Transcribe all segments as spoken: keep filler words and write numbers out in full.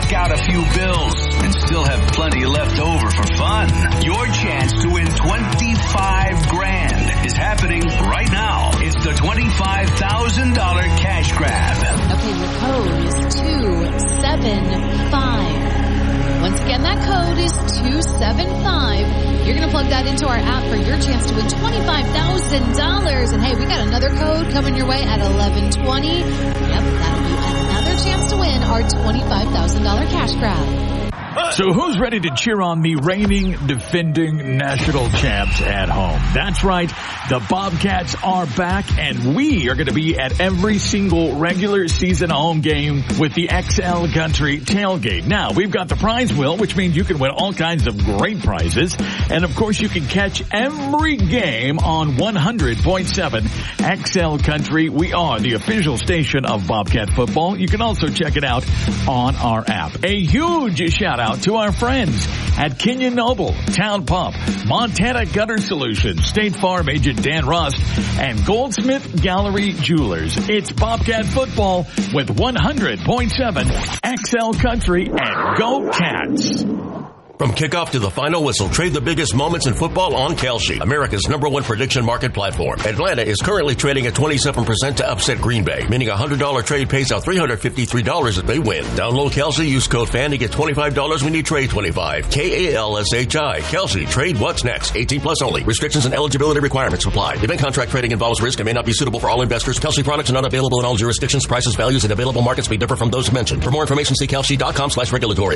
rack out a few bills and still have plenty left over for fun. Your chance to win twenty-five grand is happening right now. It's the twenty-five thousand dollars cash grab. Okay, the code is two seven five. Once again, that code is two seven five. You're going to plug that into our app for your chance to win twenty-five thousand dollars. And hey, we got another code coming your way at eleven twenty. Yep, that'll be another chance to win our twenty-five thousand dollars cash grab. So who's ready to cheer on the reigning, defending national champs at home? That's right. The Bobcats are back, and we are going to be at every single regular season home game with the X L Country Tailgate. Now, we've got the prize wheel, which means you can win all kinds of great prizes. And, of course, you can catch every game on one hundred point seven X L Country. We are the official station of Bobcat football. You can also check it out on our app. A huge shout out to our friends at Kenyon Noble, Town Pump, Montana Gutter Solutions, State Farm agent Dan Rust, and Goldsmith Gallery Jewelers. It's Bobcat football with one hundred point seven X L Country, and go Cats! From kickoff to the final whistle, trade the biggest moments in football on Kalshi, America's number one prediction market platform. Atlanta is currently trading at twenty-seven percent to upset Green Bay, meaning a one hundred dollars trade pays out three hundred fifty-three dollars if they win. Download Kalshi, use code FAN to get twenty-five dollars when you trade twenty-five. K A L S H I. Kalshi. Trade what's next. eighteen plus only. Restrictions and eligibility requirements apply. Event contract trading involves risk and may not be suitable for all investors. Kalshi products are not available in all jurisdictions. Prices, values, and available markets may differ from those mentioned. For more information, see kalshi.com slash regulatory.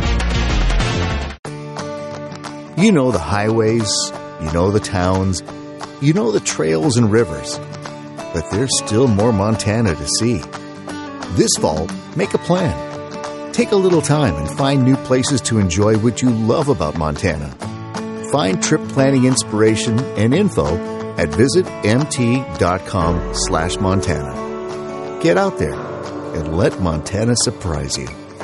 You know the highways, you know the towns, you know the trails and rivers, but there's still more Montana to see. This fall, make a plan. Take a little time and find new places to enjoy what you love about Montana. Find trip planning inspiration and info at visitmt.com slash Montana. Get out there and let Montana surprise you.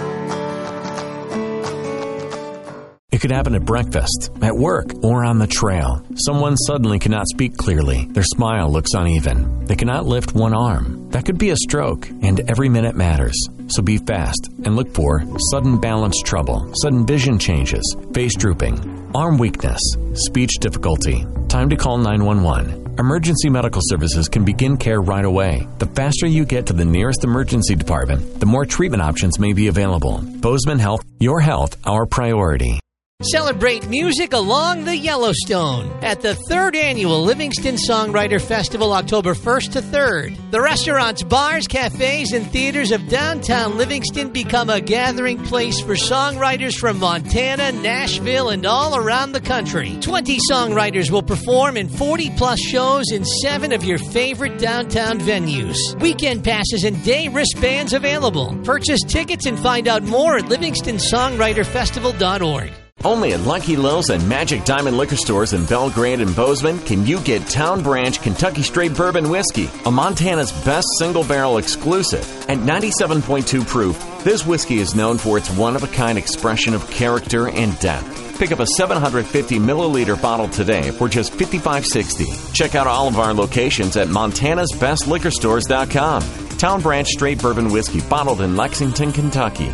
It could happen at breakfast, at work, or on the trail. Someone suddenly cannot speak clearly. Their smile looks uneven. They cannot lift one arm. That could be a stroke, and every minute matters. So be fast and look for sudden balance trouble, sudden vision changes, face drooping, arm weakness, speech difficulty. Time to call nine one one. Emergency medical services can begin care right away. The faster you get to the nearest emergency department, the more treatment options may be available. Bozeman Health, your health, our priority. Celebrate music along the Yellowstone at the third annual Livingston Songwriter Festival, October first to third. The restaurants, bars, cafes, and theaters of downtown Livingston become a gathering place for songwriters from Montana, Nashville, and all around the country. twenty songwriters will perform in forty plus shows in seven of your favorite downtown venues. Weekend passes and day wristbands available. Purchase tickets and find out more at livingston songwriter festival dot org. Only at Lucky Lowe's and Magic Diamond Liquor Stores in Belgrade and Bozeman can you get Town Branch Kentucky Straight Bourbon Whiskey, a Montana's best single-barrel exclusive. At ninety-seven point two proof, this whiskey is known for its one-of-a-kind expression of character and depth. Pick up a seven hundred fifty milliliter bottle today for just fifty-five dollars and sixty cents. Check out all of our locations at montanas best liquor stores dot com. Town Branch Straight Bourbon Whiskey, bottled in Lexington, Kentucky.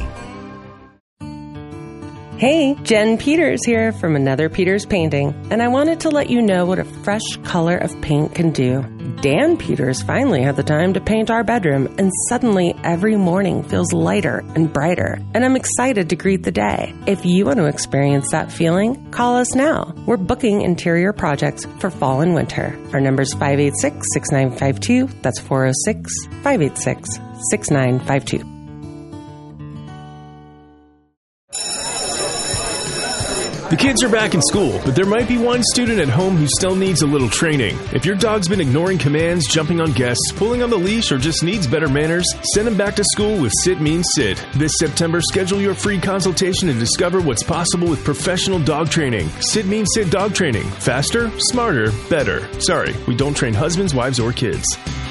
Hey, Jen Peters here from Another Peters Painting, and I wanted to let you know what a fresh color of paint can do. Dan Peters finally had the time to paint our bedroom, and suddenly every morning feels lighter and brighter, and I'm excited to greet the day. If you want to experience that feeling, call us now. We're booking interior projects for fall and winter. Our number is five eight six, six nine five two. That's four oh six, five eight six, six nine five two. The kids are back in school, but there might be one student at home who still needs a little training. If your dog's been ignoring commands, jumping on guests, pulling on the leash, or just needs better manners, send him back to school with Sit Means Sit. This September, schedule your free consultation and discover what's possible with professional dog training. Sit Means Sit dog training. Faster, smarter, better. Sorry, we don't train husbands, wives, or kids.